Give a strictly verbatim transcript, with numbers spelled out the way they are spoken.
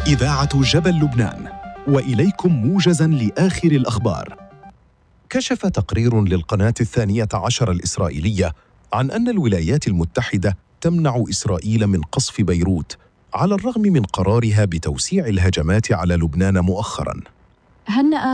إذاعة جبل لبنان، وإليكم موجزاً لآخر الأخبار. كشف تقرير للقناة الثانية عشر الإسرائيلية عن أن الولايات المتحدة تمنع إسرائيل من قصف بيروت على الرغم من قرارها بتوسيع الهجمات على لبنان مؤخراً. هنأ